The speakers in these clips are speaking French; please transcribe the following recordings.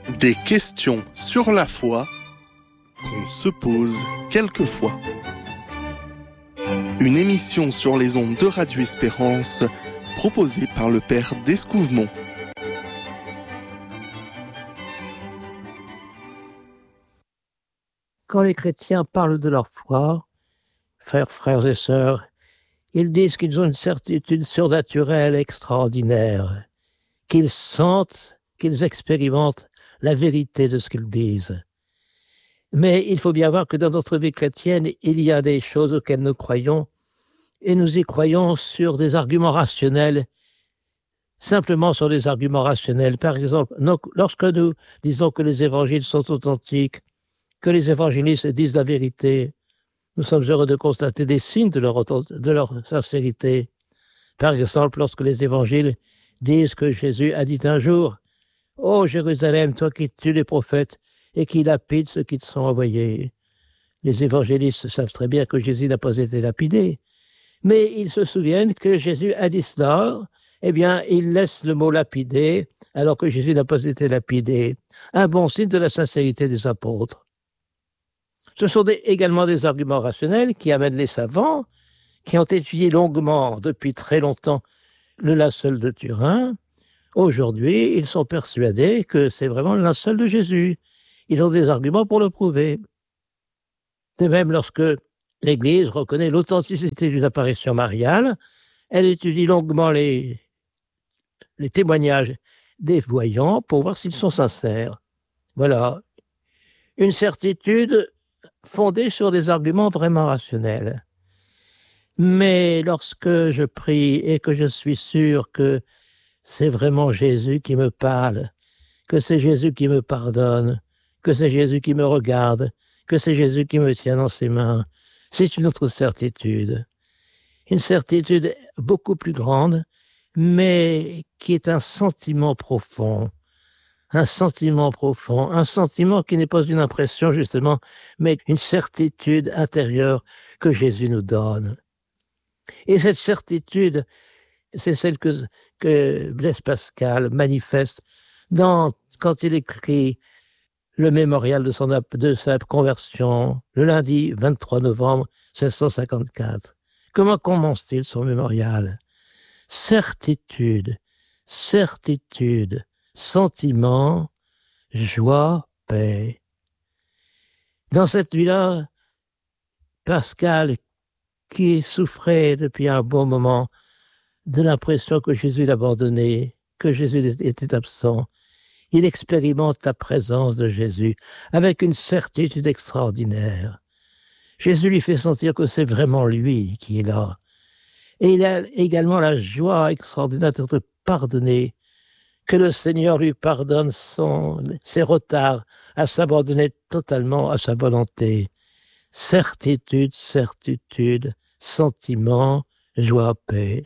Des questions sur la foi qu'on se pose quelquefois. Une émission sur les ondes de Radio Espérance proposée par le Père d'Escouvemont. Quand les chrétiens parlent de leur foi, frères et sœurs, ils disent qu'ils ont une certitude surnaturelle extraordinaire, qu'ils sentent, qu'ils expérimentent la vérité de ce qu'ils disent. Mais il faut bien voir que dans notre vie chrétienne, il y a des choses auxquelles nous croyons, et nous y croyons sur des arguments rationnels, simplement sur des arguments rationnels. Par exemple, lorsque nous disons que les évangiles sont authentiques, que les évangélistes disent la vérité, nous sommes heureux de constater des signes de leur sincérité. Par exemple, lorsque les évangiles disent que Jésus a dit un jour « Ô Jérusalem, toi qui tues les prophètes et qui lapides ceux qui te sont envoyés », les évangélistes savent très bien que Jésus n'a pas été lapidé, mais ils se souviennent que Jésus a dit cela, eh bien, ils laissent le mot lapidé alors que Jésus n'a pas été lapidé. Un bon signe de la sincérité des apôtres. Ce sont également des arguments rationnels qui amènent les savants, qui ont étudié longuement depuis très longtemps le linceul de Turin. Aujourd'hui, ils sont persuadés que c'est vraiment le linceul de Jésus. Ils ont des arguments pour le prouver. De même, lorsque l'Église reconnaît l'authenticité d'une apparition mariale, elle étudie longuement les témoignages des voyants pour voir s'ils sont sincères. Voilà. Une certitude fondée sur des arguments vraiment rationnels. Mais lorsque je prie et que je suis sûr que c'est vraiment Jésus qui me parle, que c'est Jésus qui me pardonne, que c'est Jésus qui me regarde, que c'est Jésus qui me tient dans ses mains, c'est une autre certitude. Une certitude beaucoup plus grande, mais qui est un sentiment profond. Un sentiment profond, un sentiment qui n'est pas une impression justement, mais une certitude intérieure que Jésus nous donne. Et cette certitude, c'est celle que Blaise Pascal manifeste quand il écrit le mémorial de sa conversion, le lundi 23 novembre 1654. Comment commence-t-il son mémorial ? Certitude, certitude, sentiment, joie, paix. Dans cette nuit-là, Pascal, qui souffrait depuis un bon moment de l'impression que Jésus l'abandonnait, que Jésus était absent, il expérimente la présence de Jésus avec une certitude extraordinaire. Jésus lui fait sentir que c'est vraiment lui qui est là. Et il a également la joie extraordinaire d'être pardonné, que le Seigneur lui pardonne ses retards, à s'abandonner totalement à sa volonté. Certitude, certitude, sentiment, joie, paix.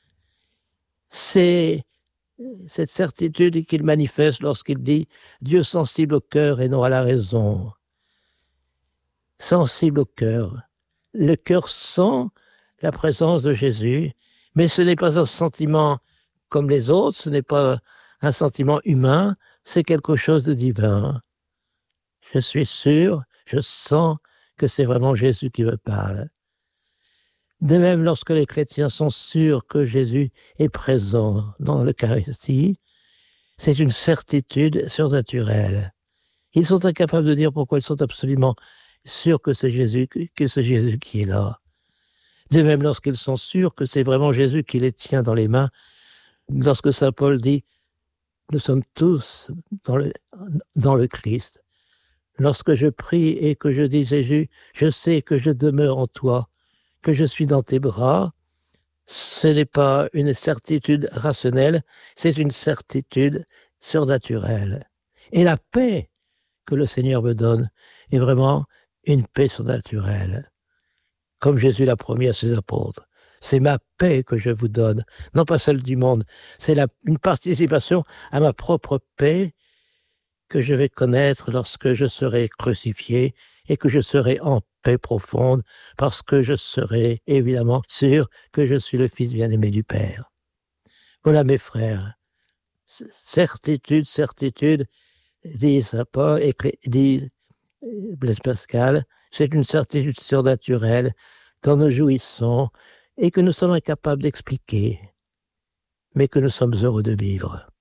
C'est cette certitude qu'il manifeste lorsqu'il dit « Dieu sensible au cœur et non à la raison ». Sensible au cœur. Le cœur sent la présence de Jésus, mais ce n'est pas un sentiment comme les autres, ce n'est pas un sentiment humain, c'est quelque chose de divin. Je suis sûr, je sens que c'est vraiment Jésus qui me parle. De même, lorsque les chrétiens sont sûrs que Jésus est présent dans l'Eucharistie, c'est une certitude surnaturelle. Ils sont incapables de dire pourquoi ils sont absolument sûrs que c'est Jésus qui est là. De même, lorsqu'ils sont sûrs que c'est vraiment Jésus qui les tient dans les mains, lorsque saint Paul dit « Nous sommes tous dans le Christ ». Lorsque je prie et que je dis « Jésus, je sais que je demeure en toi, que je suis dans tes bras », ce n'est pas une certitude rationnelle, c'est une certitude surnaturelle. Et la paix que le Seigneur me donne est vraiment une paix surnaturelle. Comme Jésus l'a promis à ses apôtres. C'est ma paix que je vous donne, non pas celle du monde. C'est une participation à ma propre paix que je vais connaître lorsque je serai crucifié et que je serai en paix profonde parce que je serai évidemment sûr que je suis le Fils bien-aimé du Père. Voilà mes frères, certitude, dit saint Paul, dit Blaise Pascal, c'est une certitude surnaturelle dont nous jouissons et que nous sommes incapables d'expliquer, mais que nous sommes heureux de vivre.